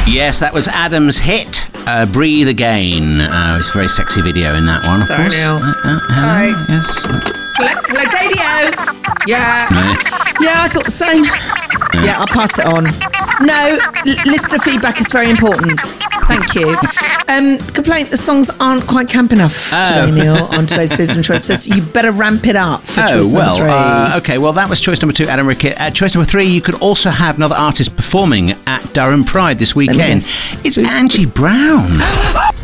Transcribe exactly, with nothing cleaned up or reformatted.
Yes, that was Adam's hit, uh, Breathe Again. Uh, it was a very sexy video in that one, of Sorry, course. Neil. Uh, uh, hello? Sorry. Yes. Hello, hello, radio. Yeah. No. Yeah, I thought the same. Yeah, I'll pass it on. No, l- listener feedback is very important. Thank you. Um, complaint, the songs aren't quite camp enough Oh. today, Neil, on today's Food and Choice. So you better ramp it up for Oh, choice well, number three. uh, okay, well, that was choice number two, Adam Rickett. At choice number three, you could also have another artist performing at Durham Pride this weekend. guess. It's Angie Brown.